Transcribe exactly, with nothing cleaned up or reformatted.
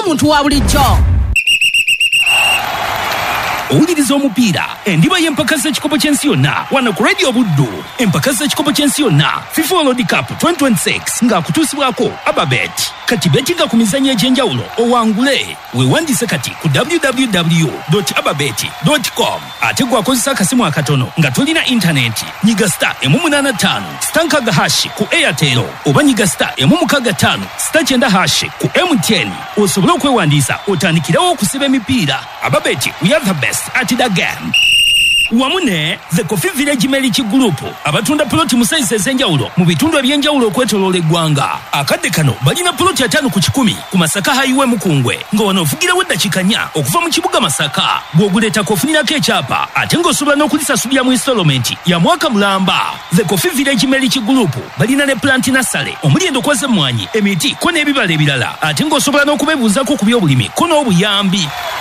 muntu wa bulijjo. Owuliriza omupiira endiba y'empaka z'ekikopo ky'ensi yonna wano ku Radio Buddu. Empaka z'ekikopo ky'ensi yonna FIFA World Cup twenty twenty-six ng'akutuusibwako Ababet. Kati betinga ku mizannyo egy'enjawulo owangule weewandiise kati ku w w w dot ababet dot com ate gwakozesa akasimu akatono nga tolina intaneti nyiga star emu munaana ttaano star nkaaga hashi ku Airtel oba nyiga star emu mukaaga ttaano star kyenda hashi ku M T N osobole okwewandiisa otandikirewo okusiba emipiira. Ababet, we are the best at the game. Wamune the Coffee Village Meliki Group abatunda ploti mu size ez'enjawulo mu bitundu eby'enjawulo okwetoloola eggwanga. Akadde kano balina ploti ataano ku kikumi ku Masaka Highway Mukungwe nga wanoofugirawo eddakiika nnya okuva mu kibuga Masaka. Bw'oguleetako ofunirako ekyapa ate ng'osobola n'okulisasulira mu instalment ya mwaka mulamba. The Coffee Village Meliki Group balina ne plant nursery omuli endokwa z'emmwanyi, emiti ko n'ebibala ebirala ate ng'osobola n'okubeebuuzaako ku by'obulimi ko n'obuyambi.